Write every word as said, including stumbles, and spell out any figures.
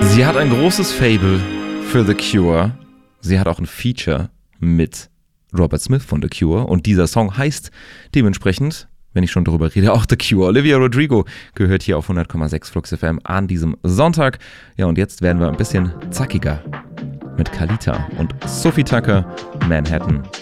Sie hat ein großes Faible für The Cure. Sie hat auch ein Feature mit Robert Smith von The Cure. Und dieser Song heißt dementsprechend, wenn ich schon darüber rede, auch The Cure. Olivia Rodrigo gehört hier auf hundert Komma sechs Flux F M an diesem Sonntag. Ja, und jetzt werden wir ein bisschen zackiger mit Kalita und Sophie Tucker, Manhattan